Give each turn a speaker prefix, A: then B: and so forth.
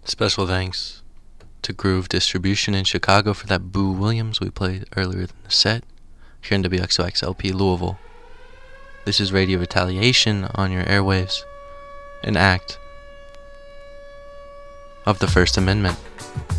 A: Special thanks to Groove Distribution in Chicago for that Boo Williams we played earlier in the set, here in WXOXLP Louisville. This is Radio Retaliation on your airwaves, an act of the First Amendment.